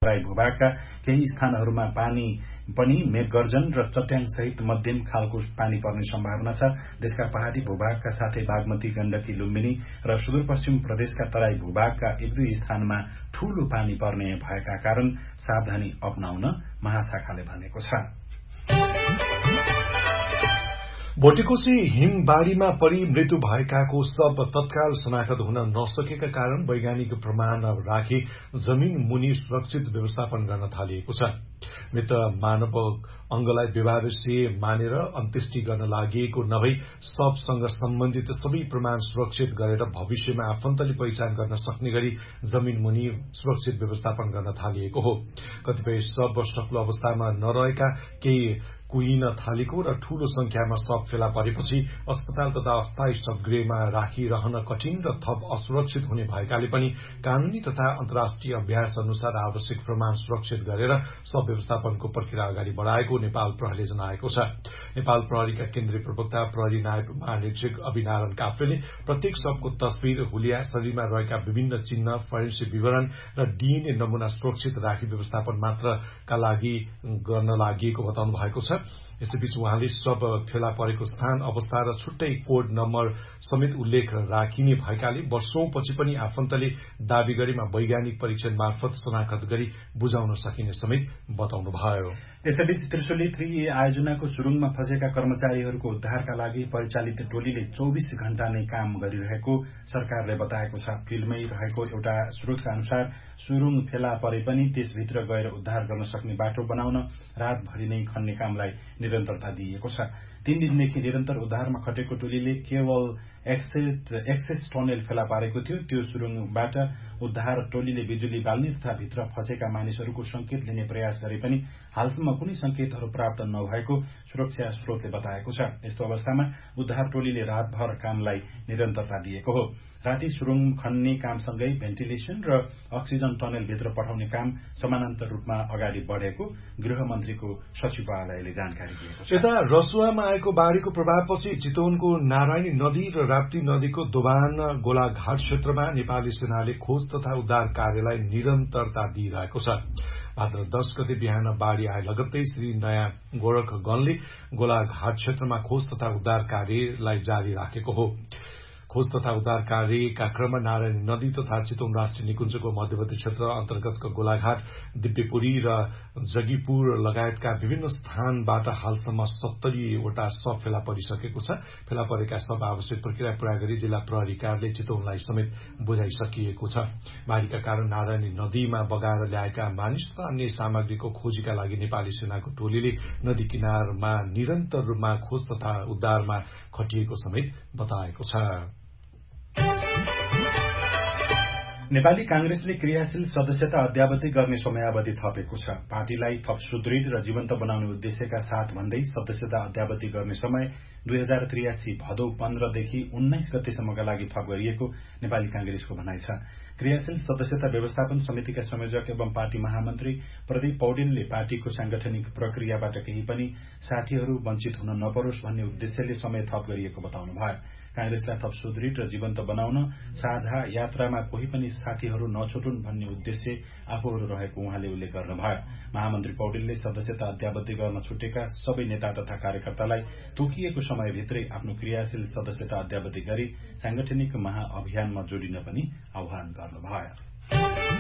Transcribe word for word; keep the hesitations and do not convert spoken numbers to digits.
तराई भूभागका केही स्थानहरूमा पानी पनि मेघगर्जन र चट्याङसहित मध्यम खालको पानी पर्ने सम्भावना छ। देशका पहाड़ी भूभागका साथै बागमती, गण्डकी, लुम्बिनी र सुदूरपश्चिम प्रदेशका तराई भूभागका एक दुई स्थानमा ठूलो पानी पर्ने भएका कारण सावधानी अपनाउन महाशाखाले भनेको छ। भोटेकोशी हिमबाढ़ीमा परि मृत्यु भएकाको शव तत्काल शनाखत हुन नसकेका कारण वैज्ञानिक प्रमाण राखी जमीन मुनि सुरक्षित व्यवस्थापन गर्न थालिएको छ। मृत मानव अंगलाई व्यवहारिय मानेर अन्त्येष्टि गर्न लागि नभई शवसँग सम्बन्धित सबै प्रमाण सुरक्षित गरेर भविष्यमा आफन्तले पहिचान गर्न सक्ने गरी जमीन मुनि सुरक्षित व्यवस्थापन गर्न थालिएको हो। कतिपय शव सक्लो अवस्थामा नरहेका केही कुहिन थालेको र ठूलो संख्यामा शव फेला परेपछि अस्पताल तथा अस्थायी शवगृहमा राखिरहन कठिन र थप असुरक्षित हुने भएकाले पनि कानूनी तथा अन्तर्राष्ट्रिय अभ्यास अनुसार आवश्यक प्रमाण सुरक्षित गरेर शव व्यवस्थापनको प्रक्रिया अगाडि बढ़ाएको नेपाल प्रहरीले जनाएको छ। नेपाल प्रहरीका केन्द्रीय प्रवक्ता प्रहरी नायब महानिरीक्षक अभिनारायण काफ्लेले प्रत्येक शवको तस्विर, हुलिया, शरीरमा रहेका विभिन्न चिन्ह, फोरेन्सिक विवरण र डीएनए नमूना सुरक्षित राखी व्यवस्थापन मात्रका लागि गर्न लागि बताउनु भएको छ। यसैबीच उहाँले शव फेला परेको स्थान, अवस्था र छुट्टै कोड नम्बर समेत उल्लेख राखिने भएकाले वर्षौंपछि पनि आफन्तले दावी गरेमा वैज्ञानिक परीक्षण मार्फत शनाखत गरी बुझाउन सकिने समेत बताउनुभयो। यसैबीच त्रिशुली थ्री ए आयोजनाको सुरुङमा फँसेका कर्मचारीहरूको उद्धारका लागि परिचालित टोलीले चौबीस घण्टा नै काम गरिरहेको सरकारले बताएको छ। फिल्डमै रहेको एउटा स्रोतका अनुसार सुरुङ फेला परे पनि त्यसभित्र गएर उद्धार गर्न सक्ने बाटो बनाउन रातभरि नै खन्ने कामलाई निरन्तरता दिइएको छ। तीन दिनदेखि निरन्तर उद्धारमा खटेको टोलीले केवल एक्सेस टनेल फेला पारेको थियो। त्यो सुरुङबाट उद्धार टोलीले बिजुली बाल्ने तथा भित्र फँसेका मानिसहरूको संकेत लिने प्रयास गरे पनि हालसम्म कुनै संकेतहरू प्राप्त नभएको सुरक्षा स्रोतले बताएको छ। यस्तो अवस्थामा उद्धार टोलीले रातभर कामलाई निरन्तरता दिएको हो। राति सुरुङ खन्ने कामसँगै भेन्टिलेशन र अक्सिजन टनेल भित्र पठाउने काम समानान्तर रूपमा अगाडि बढ़ेको गृहमन्त्रीको सचिवालयले जानकारी दिएको छ। यता रसुवामा आएको बाढ़ीको प्रभावपछि चितवनको नारायणी नदी र राप्ती नदीको दोभान गोलाघाट क्षेत्रमा नेपाली सेनाले खोज तथा उद्धार कार्यलाई निरन्तरता दिइरहेको छ। भाद्र दश गते बिहान बाढ़ी आए लगत्तै श्री नयाँ गोरखगणले गोलाघाट क्षेत्रमा खोज तथा उद्धार कार्यलाई जारी राखेको हो। खोज तथा उद्धार कार्यका क्रममा नारायणी नदी तथा चितवन राष्ट्रिय निकुञ्जको मध्यवर्ती क्षेत्र अन्तर्गतको गोलाघाट, दिव्यपुरी र जगीपुर लगायतका विभिन्न स्थानबाट हालसम्म सत्तरीवटा शव फेला परिसकेको छ। फेला परेका शव आवश्यक प्रक्रिया पूरा गरी जिल्ला प्रहरी कार्यालय चितवनलाई समेत बुझाइसकिएको छ। बाढ़ीका कारण नारायणी नदीमा बगाएर ल्याएका मानिस तथा अन्य सामग्रीको खोजीका लागि नेपाली सेनाको टोलीले नदी किनारमा निरन्तर रूपमा खोज तथा उद्धारमा खटिएको समेत बताएको छ। नेपाली कांग्रेसले क्रियाशील सदस्यता अद्यावधि गर्ने समयावधि थपेको छ। पार्टीलाई थप सुदृढ र जीवन्त बनाउने उद्देश्यका साथ भन्दै सदस्यता अद्यावधि गर्ने समय दुई हजार त्रियासी भदौ पन्ध्रदेखि उन्नाइस गतेसम्मका लागि थप गरिएको नेपाली कांग्रेसको भनाइ छ। क्रियाशील सदस्यता व्यवस्थापन समितिका संयोजक एवं पार्टी महामन्त्री प्रदीप पौडेलले पार्टीको सांगठनिक प्रक्रियाबाट केही पनि साथीहरू वञ्चित हुन नपरोस् भन्ने उद्देश्यले समय थप गरिएको बताउनुभयो। कांग्रेसलाई थप सुदृढ र जीवन्त बनाउन साझा यात्रामा कोही पनि साथीहरू नछुटुन् भन्ने उद्देश्य आफूहरू रहेको उहाँले उल्लेख गर्नुभयो। महामन्त्री पौडेलले सदस्यता अद्यावधि गर्न छुटेका सबै नेता तथा कार्यकर्तालाई तोकिएको समयभित्रै आफ्नो क्रियाशील सदस्यता अद्यावधि गरी सांगठनिक महाअभियानमा जोडिन पनि आह्वान गर्नुभयो।